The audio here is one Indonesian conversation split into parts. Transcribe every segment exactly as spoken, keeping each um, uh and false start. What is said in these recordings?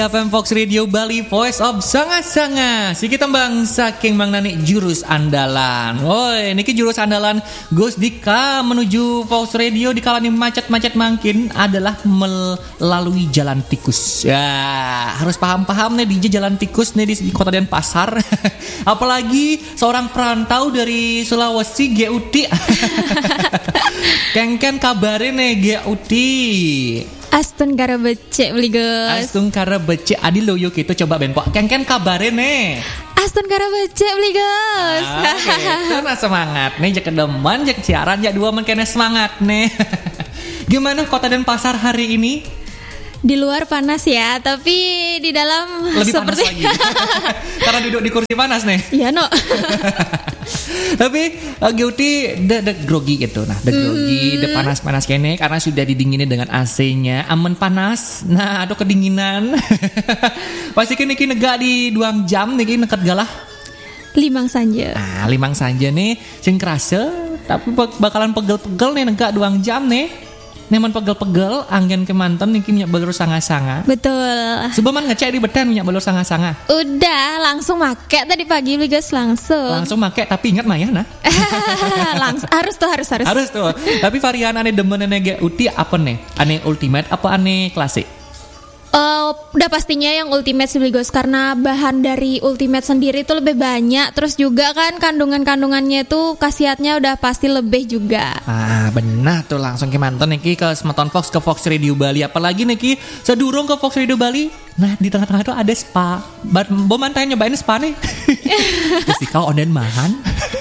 F M Fox Radio Bali, Voice of Sanga-Sanga. Siki tembang saking Mang Nani jurus andalan. Woi, niki jurus andalan Gus Dika menuju Fox Radio di kalani macet-macet mangkin adalah melalui jalan tikus. Ya, harus paham-paham nih di jalan tikus nih di Kota Denpasar. Apalagi seorang perantau dari Sulawesi, G U T. Kengken kabarin nih G U T. Astun kara becek beli guys. Astun kara becek adi lo yuk itu coba ben pok. Ken-ken kabare nih. Astun kara becek beli guys. Ah, gitu nah semangat nih jak kedeman jak siaran jak dua mengkene semangat nih. Gimana Kota Denpasar hari ini? Di luar panas ya, tapi di dalam lebih seperti panas lagi. Karena duduk di kursi panas nih. Iya no. Tapi uh, G U T de, de grogi gitu. Nah, de grogi, mm. de panas-panas kene karena sudah didinginin dengan A C-nya. Aman panas. Nah, ada kedinginan. Pasti kini kini negak di dua jam niki nekat galah. Limang sanja. Nah, limang sanja nih sing kerasa, tapi bakalan pegel-pegel nih negak dua jam nih. Neman pegel-pegel angin kemanten niki minyak balur sanga-sanga. Betul. Sebeman ngecek di beten minyak balur sanga-sanga. Udah langsung make tadi pagi beli guys langsung. Langsung make tapi ingat Maya nah. Langsung harus tuh harus harus. Harus tuh. Tapi varian aneh demen aneh G U T apa nih? Aneh ultimate apa aneh klasik? Uh, udah pastinya yang ultimate sih beli guys, karena bahan dari ultimate sendiri itu lebih banyak. Terus juga kan kandungan-kandungannya itu khasiatnya udah pasti lebih juga. Ah benar tuh langsung ke mantan niki ke Semeton Fox ke Fox Radio Bali. Apalagi niki sedurung ke Fox Radio Bali. Nah di tengah-tengah itu ada spa. Bo mantai nyobain spa nih. Terus kau onden mahan.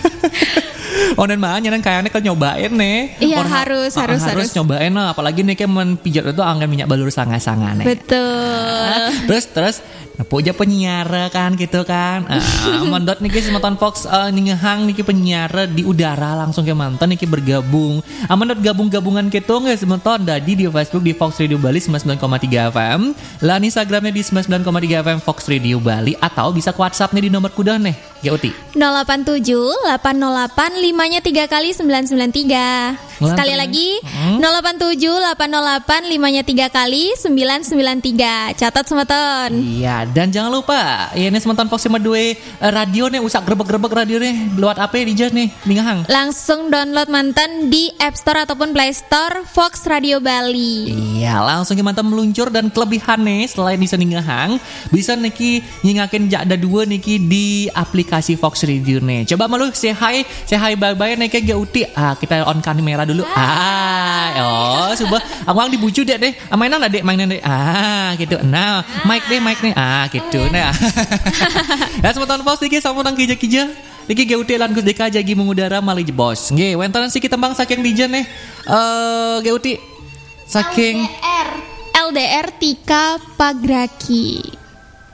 Onen mah nyenan kayaknya kan nyobain nih. Iya Orang, harus uh, harus harus harus nyobain lah. Apalagi nih kayak menpijat itu angin minyak balur sanga-sanga nih. Betul. Nah, terus terus nepo aja penyiar kan gitu kan. Uh, Mendot nih Semeton Fox uh, ningehang nih penyiar di udara langsung ke mantan nih bergabung. Amandot gabung-gabungan gitu nggak Semeton dadi di Facebook di Fox Radio Bali sembilan puluh sembilan koma tiga F M. Lah Instagramnya di sembilan puluh sembilan koma tiga F M Fox Radio Bali atau bisa ke WhatsApp nih di nomor kuda nih G O T nol delapan tujuh delapan nol delapan limanya tiga kali sembilan sembilan tiga. Sekali lagi hmm? nol delapan tujuh delapan nol delapan limanya tiga kali sembilan sembilan tiga. Catat Semeton. Iya, dan jangan lupa ya ini Semeton Fox sama dua radio nih usak grebek-grebek radio nih lewat A P di jas nih Mingahang. Langsung download mantan di App Store ataupun Play Store Fox Radio Bali. Iya, langsung ke mantan meluncur dan kelebihan nih selain bisa Mingahang bisa niki nyingakin ada dua niki di aplikasi Fox Radio nih. Coba malu say hi, say hi bye-bye nih kayak G U T. Ah, kita on kamera dulu. Ah, oh, coba aku dibucu deh deh. Mainan lah dek, mainan deh. Ah, gitu. Nah, mic deh, mic nih. Ah, gitu. Nah. Ya Semeton Fox niki sama nang kija-kija. Niki G U T lan Gus Deka jagi mengudara malih bos. Nggih, wenten siki tembang saking dijen nih. Eh, G U T saking L D R L D R Tika Pagraki.